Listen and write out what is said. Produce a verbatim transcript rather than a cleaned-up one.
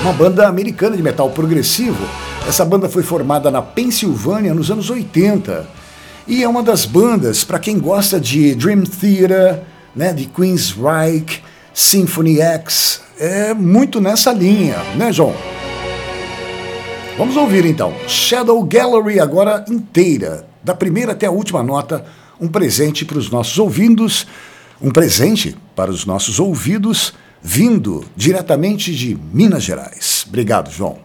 uma banda americana de metal progressivo. Essa banda foi formada na Pensilvânia nos anos oitenta e é uma das bandas para quem gosta de Dream Theater, né, de Queensryche, Symphony X, é muito nessa linha, né, João? Vamos ouvir então Shadow Gallery agora inteira, da primeira até a última nota, um presente para os nossos ouvindos, um presente para os nossos ouvidos, vindo diretamente de Minas Gerais. Obrigado, João.